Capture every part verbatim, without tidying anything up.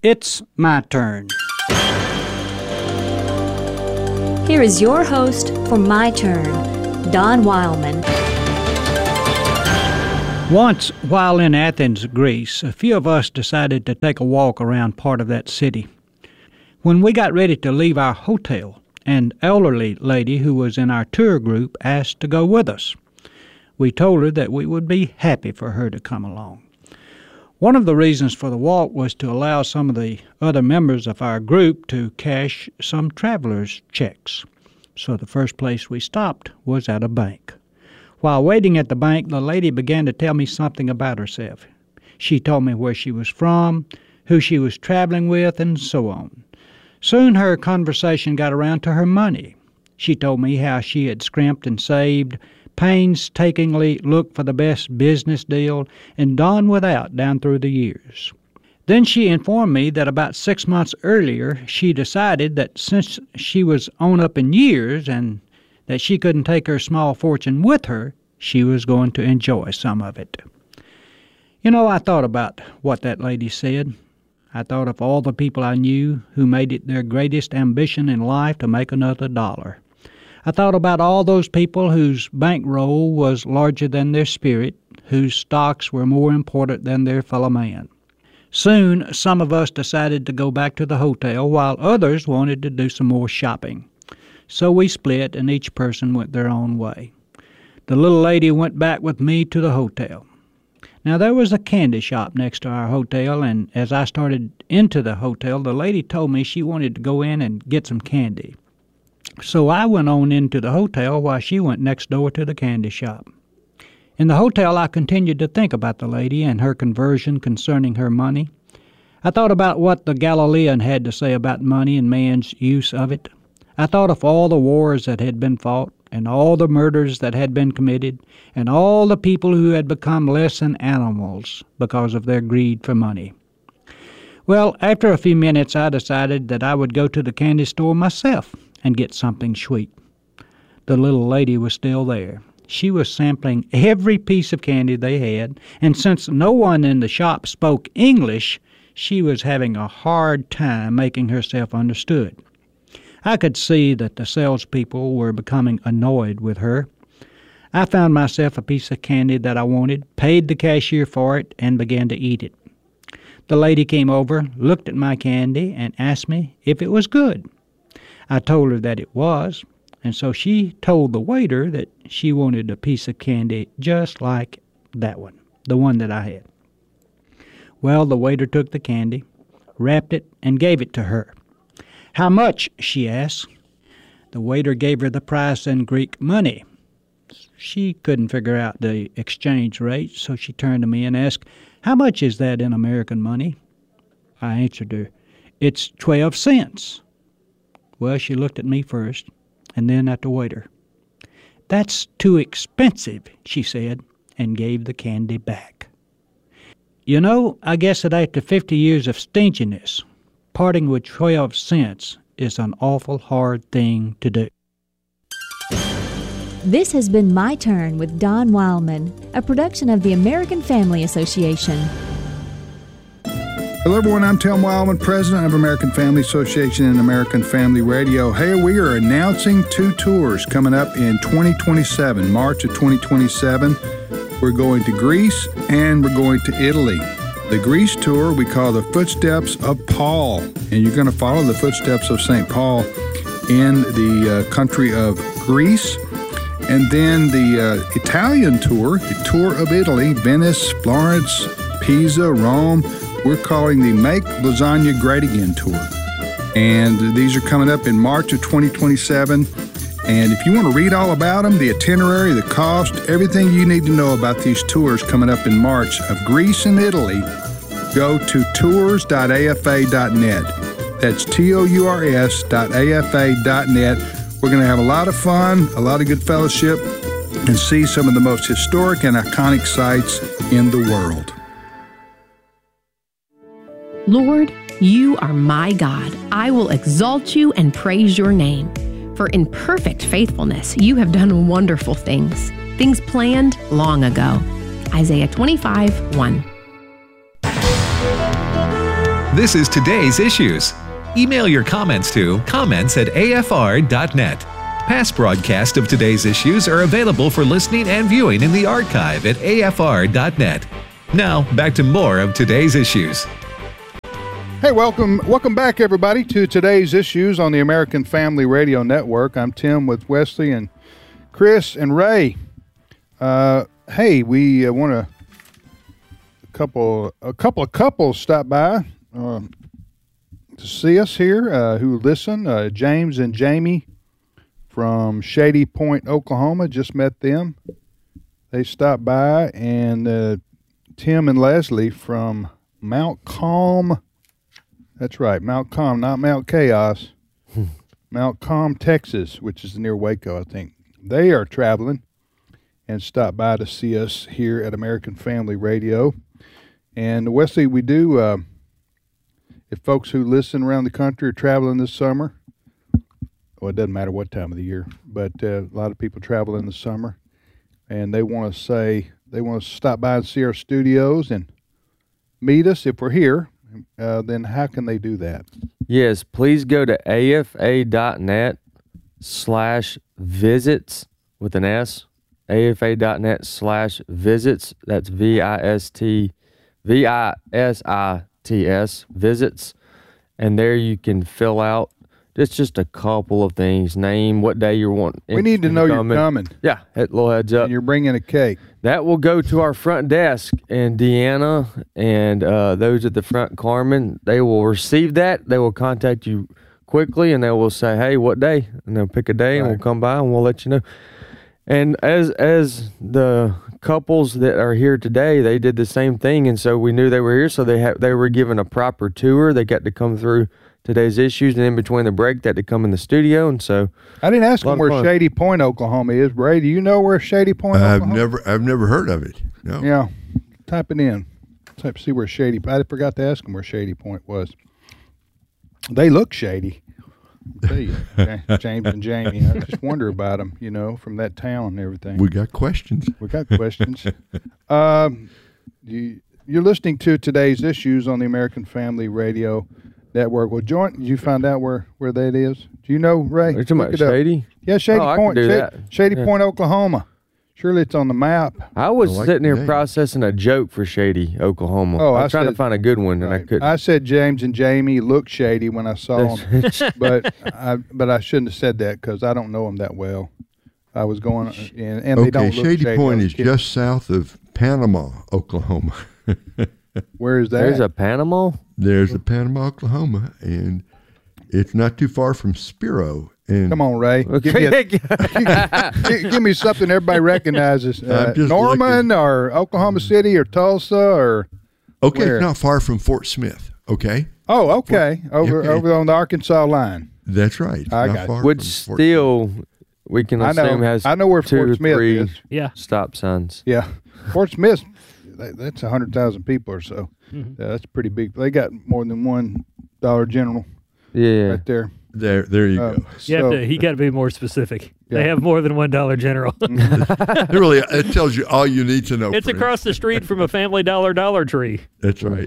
It's my turn. Here is your host for My Turn, Don Wildman. Once, while in Athens, Greece, a few of us decided to take a walk around part of that city. When we got ready to leave our hotel, an elderly lady who was in our tour group asked to go with us. We told her that we would be happy for her to come along. One of the reasons for the walk was to allow some of the other members of our group to cash some travelers' checks. So the first place we stopped was at a bank. While waiting at the bank, the lady began to tell me something about herself. She told me where she was from, who she was traveling with, and so on. Soon her conversation got around to her money. She told me how she had scrimped and saved, painstakingly looked for the best business deal, and done without down through the years. Then she informed me that about six months earlier she decided that since she was on up in years and that she couldn't take her small fortune with her, she was going to enjoy some of it. You know, I thought about what that lady said. I thought of all the people I knew who made it their greatest ambition in life to make another dollar. I thought about all those people whose bankroll was larger than their spirit, whose stocks were more important than their fellow man. Soon, some of us decided to go back to the hotel, while others wanted to do some more shopping. So we split, and each person went their own way. The little lady went back with me to the hotel. Now, there was a candy shop next to our hotel, and as I started into the hotel, the lady told me she wanted to go in and get some candy. So I went on into the hotel while she went next door to the candy shop. In the hotel, I continued to think about the lady and her conversion concerning her money. I thought about what the Galilean had to say about money and man's use of it. I thought of all the wars that had been fought, and all the murders that had been committed, and all the people who had become less than animals because of their greed for money. Well, after a few minutes, I decided that I would go to the candy store myself and get something sweet. The little lady was still there. She was sampling every piece of candy they had, and since no one in the shop spoke English, she was having a hard time making herself understood. I could see that the salespeople were becoming annoyed with her. I found myself a piece of candy that I wanted, paid the cashier for it, and began to eat it. The lady came over, looked at my candy, and asked me if it was good. I told her that it was, and so she told the waiter that she wanted a piece of candy just like that one, the one that I had. Well, the waiter took the candy, wrapped it, and gave it to her. "How much?" she asked. The waiter gave her the price in Greek money. She couldn't figure out the exchange rate, so she turned to me and asked, "How much is that in American money?" I answered her, "It's twelve cents. Well, she looked at me first, and then at the waiter. "That's too expensive," she said, and gave the candy back. You know, I guess that after fifty years of stinginess, parting with twelve cents is an awful hard thing to do. This has been My Turn with Don Wildman, a production of the American Family Association. Hello, everyone. I'm Tom Wildman, president of American Family Association and American Family Radio. Hey, we are announcing two tours coming up in twenty twenty-seven, March of twenty twenty-seven. We're going to Greece and we're going to Italy. The Greece tour we call the Footsteps of Paul, and you're going to follow the footsteps of Saint Paul in the uh, country of Greece. And then the uh, Italian tour, the tour of Italy, Venice, Florence, Pisa, Rome. We're calling the Make Lasagna Great Again tour. And these are coming up in March of twenty twenty-seven. And if you want to read all about them, the itinerary, the cost, everything you need to know about these tours coming up in March of Greece and Italy, go to tours dot a f a dot net. That's T O U R S dot A F A dot net. We're going to have a lot of fun, a lot of good fellowship, and see some of the most historic and iconic sites in the world. Lord, you are my God. I will exalt you and praise your name. For in perfect faithfulness, you have done wonderful things, things planned long ago. Isaiah twenty-five, one. This is Today's Issues. Email your comments to comments at a f r dot net. Past broadcasts of Today's Issues are available for listening and viewing in the archive at a f r dot net. Now, back to more of Today's Issues. Hey, welcome welcome back, everybody, to Today's Issues on the American Family Radio Network. I'm Tim with Wesley and Chris and Ray. Uh, hey, we uh, want to a couple a couple of couples stop by uh, to see us here uh, who listen. Uh, James and Jamie from Shady Point, Oklahoma. Just met them. They stopped by, and uh, Tim and Leslie from Mount Calm. That's right, Mount Calm, not Mount Chaos. Mount Calm, Texas, which is near Waco, I think. They are traveling and stopped by to see us here at American Family Radio. And Wesley, we do, uh, if folks who listen around the country are traveling this summer, well, it doesn't matter what time of the year, but uh, a lot of people travel in the summer, and they want to say, they want to stop by and see our studios and meet us if we're here. Uh, then how can they do that? Yes, please go to A F A dot net slash visits with an S. A F A dot net slash visits. That's V I S T, V I S I T S, visits. And there you can fill out just, just a couple of things. Name, what day you're wanting. We need to know you're coming. Yeah, a little heads up. And you're bringing a cake. That will go to our front desk, and Deanna and uh, those at the front, Carmen, they will receive that. They will contact you quickly, and they will say, hey, what day? And they'll pick a day, right, and we'll come by, and we'll let you know. And as as the couples that are here today, they did the same thing, and so we knew they were here, so they ha- they were given a proper tour. They got to come through Today's Issues, and in between the break, they had to come in the studio, and so I didn't ask them where fun. Shady Point, Oklahoma is. Ray, do you know where Shady Point, I've Oklahoma? never, I've never heard of it. No. Yeah, type it in. Type see where Shady. I forgot to ask them where Shady Point was. They look shady. I'll tell you, okay? James and Jamie. I just wonder about them, you know, from that town and everything. We got questions. We got questions. um, you, you're listening to Today's Issues on the American Family Radio Network. Well, join. Did you find out where, where that is? Do you know, Ray? Are you talking about Shady? Yeah, Shady oh, Point. I can do Shady, that. Shady yeah. Point, Oklahoma. Surely it's on the map. I was I like sitting here name. processing a joke for Shady, Oklahoma. Oh, I I was trying said, to find a good one, right. and I couldn't. I said James and Jamie look shady when I saw them, but I but I shouldn't have said that because I don't know them that well. I was going, and, and okay, they don't look Shady shady. Point is just south of Panama, Oklahoma. Where is that? There's a Panama? There's a Panama, Oklahoma, and it's not too far from Spiro. And Come on, Ray. Give, me a, give, give me something everybody recognizes. Uh, Norman looking. Or Oklahoma City or Tulsa or Okay, where? It's not far from Fort Smith, okay? Oh, okay. Fort, over okay. over on the Arkansas line. That's right. It's I not got far Which from still, we can I assume know, has I know where two Fort or Smith three is. Yeah. stop signs. Yeah. Fort Smith, that, that's one hundred thousand people or so. Mm-hmm. Yeah, that's pretty big. They got more than one Dollar General Yeah. right there. There, there you uh, go. So, You have to, he got to be more specific. Yeah. They have more than one Dollar General. It really, it tells you all you need to know. It's friends. across the street from a Family Dollar Dollar Tree. That's right.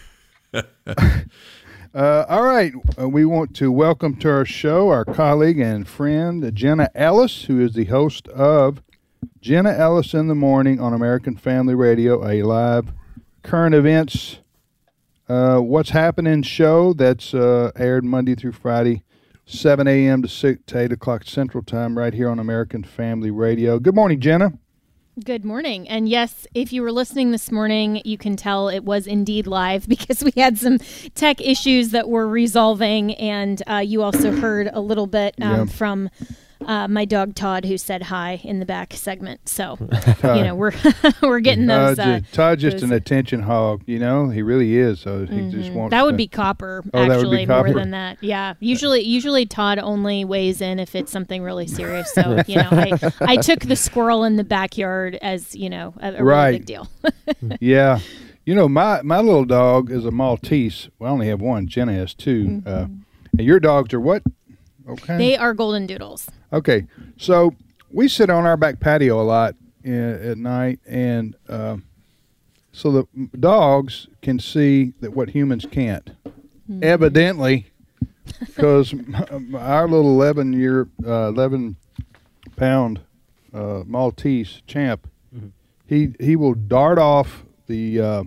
uh, all right. Uh, we want to welcome to our show our colleague and friend, Jenna Ellis, who is the host of Jenna Ellis in the Morning on American Family Radio, a live current events, uh, what's happening show that's uh, aired Monday through Friday, seven a.m. to six to eight o'clock Central Time, right here on American Family Radio. Good morning, Jenna. Good morning. And yes, if you were listening this morning, you can tell it was indeed live because we had some tech issues that we're resolving. And uh, you also heard a little bit um, yeah. from uh, my dog Todd, who said hi in the back segment. So, uh, you know, we're we're getting those. Uh, uh, Todd's just those, an attention hog, you know, he really is. So he mm-hmm. just wants that would to, be Copper, oh, that actually, would be Copper. more than that. Yeah. Usually, usually Todd only weighs in if it's something really serious. So, you know, I, I took the squirrel in the backyard as, you know, a, a right. really big deal. Yeah. You know, my, my little dog is a Maltese. Well, I only have one. Jenna has two. Mm-hmm. Uh, and your dogs are what? Okay. They are golden doodles. Okay. So we sit on our back patio a lot in, at night, and uh, so the dogs can see that what humans can't. evidently, because our little eleven year, uh, eleven pound uh, Maltese champ, mm-hmm. he he will dart off the, uh,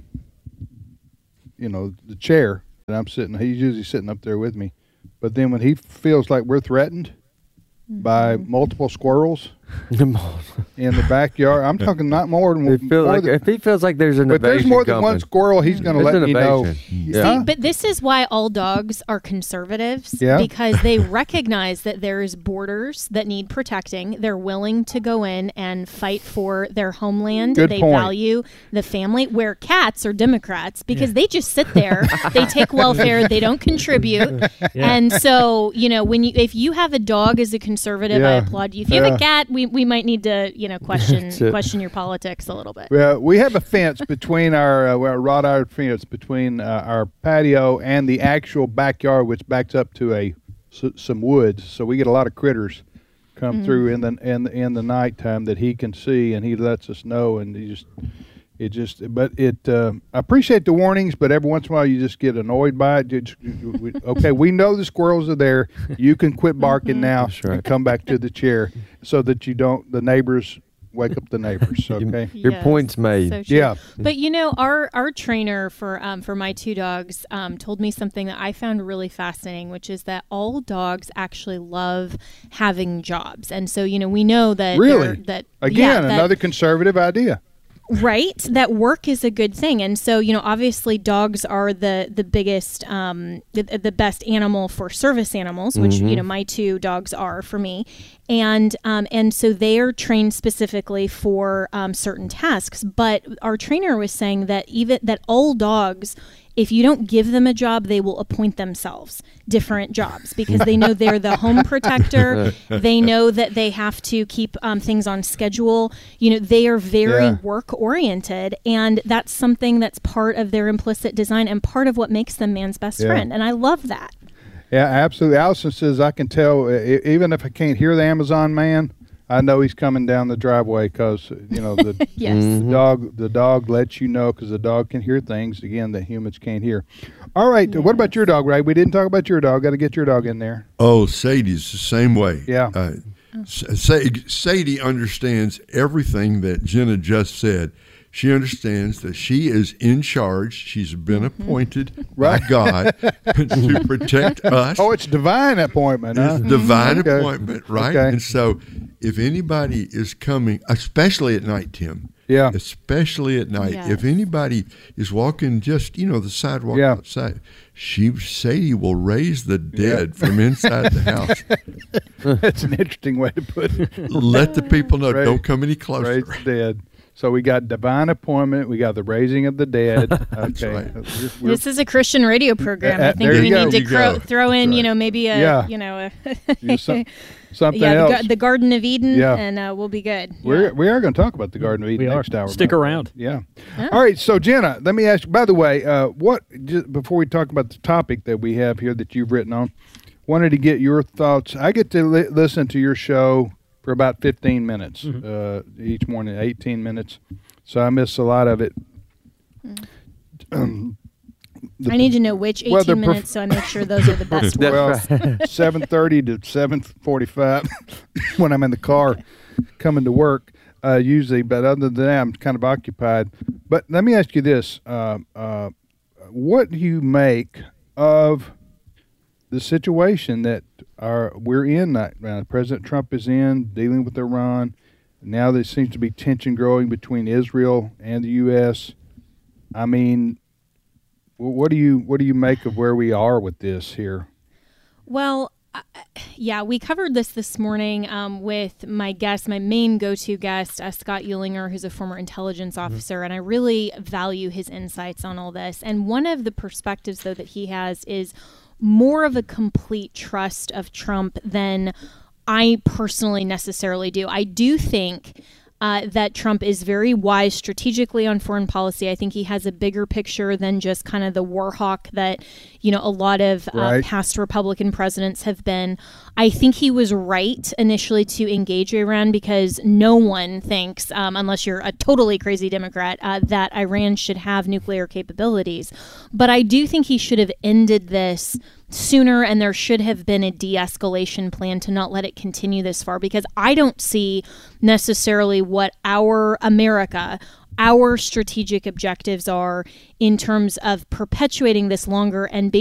you know, the chair that I'm sitting. He's usually sitting up there with me, but then when he feels like we're threatened mm-hmm. by multiple squirrels in the backyard, I'm talking not more than. It feel more like, than if he feels like there's an but invasion there's more than coming, one squirrel, he's going to let you know. Yeah. See, but this is why all dogs are conservatives, yeah. because they recognize that there's borders that need protecting. They're willing to go in and fight for their homeland. Good they point. value the family, where cats are Democrats because yeah. they just sit there, they take welfare, they don't contribute. Yeah. And so, you know, when you if you have a dog as a conservative, yeah. I applaud you. If you yeah. have a cat, we, we might need to, you know, question question your politics a little bit. Well, we have a fence between our, uh, our wrought iron fence between uh, our patio and the actual backyard, which backs up to a s- some woods. So we get a lot of critters come mm-hmm. through in the in the, in the nighttime that he can see, and he lets us know. And he just it just but it uh, I appreciate the warnings, but every once in a while you just get annoyed by it. Just, we, okay, we know the squirrels are there. You can quit barking now That's right. and come back to the chair so that you don't the neighbors. Wake up the neighbors, okay? Your yes, point's made. So true. Yeah. But you know, our our trainer for um, for my two dogs um, told me something that I found really fascinating, which is that all dogs actually love having jobs, and so you know we know that really that again yeah, that, another conservative idea. Right, that work is a good thing, and so you know, obviously, dogs are the the biggest, um, the, the best animal for service animals, which mm-hmm. you know my two dogs are for me, and um, and so they are trained specifically for um, certain tasks. But our trainer was saying that even that all dogs, if you don't give them a job, they will appoint themselves different jobs because they know they're the home protector. They know that they have to keep um, things on schedule. You know, they are very yeah. work oriented, and that's something that's part of their implicit design and part of what makes them man's best yeah. friend. And I love that. Yeah, absolutely. Allison says, I can tell, uh, even if I can't hear the Amazon man, I know he's coming down the driveway because, you know, the, yes. the dog the dog lets you know because the dog can hear things, again, that humans can't hear. All right. Yes. What about your dog, Ray? We didn't talk about your dog. Got to get your dog in there. Oh, Sadie's the same way. Yeah. Uh, oh. Sadie, Sadie understands everything that Jenna just said. She understands that she is in charge. She's been appointed right. by God to protect us. Oh, it's divine appointment, huh? It's divine okay. appointment, right? Okay. And so if anybody is coming, especially at night, Tim, yeah, especially at night, yes. if anybody is walking just, you know, the sidewalk yeah. outside, she, Sadie will raise the dead yeah. from inside the house. That's an interesting way to put it. Let the people know, Raise, don't come any closer. Raise the dead. So we got divine appointment. We got the raising of the dead. Okay, right. we're, we're, this is a Christian radio program. Uh, I think we go. need to cro- throw in, right. you know, maybe a, yeah. you know, a some, something yeah, else. The, the Garden of Eden, yeah. and uh, we'll be good. We're yeah. we are going to talk about the Garden of Eden we next are. hour. Stick around. Yeah. Huh? All right. So Jenna, let me ask you. By the way, uh, what just before we talk about the topic that we have here that you've written on, wanted to get your thoughts. I get to li- listen to your show for about fifteen minutes mm-hmm. uh, each morning, eighteen minutes. So I miss a lot of it. Mm. Um, the, I need to know which eighteen well, prof- minutes, so I make sure those are the best ones. Well, seven thirty to seven forty-five when I'm in the car coming to work, uh, usually. But other than that, I'm kind of occupied. But let me ask you this. Uh, uh, what do you make of the situation that our, we're in right now? President Trump is in, dealing with Iran. Now there seems to be tension growing between Israel and the U S. I mean, what do you what do you make of where we are with this here? Well, uh, yeah, we covered this this morning um, with my guest, my main go-to guest, uh, Scott Eulinger, who's a former intelligence officer, mm-hmm. and I really value his insights on all this. And one of the perspectives, though, that he has is more of a complete trust of Trump than I personally necessarily do. I do think uh, that Trump is very wise strategically on foreign policy. I think he has a bigger picture than just kind of the war hawk that, you know, a lot of uh, Right. past Republican presidents have been. I think he was right initially to engage Iran because no one thinks, um, unless you're a totally crazy Democrat, uh, that Iran should have nuclear capabilities. But I do think he should have ended this sooner, and there should have been a de-escalation plan to not let it continue this far, because I don't see necessarily what our America, our strategic objectives are in terms of perpetuating this longer and basically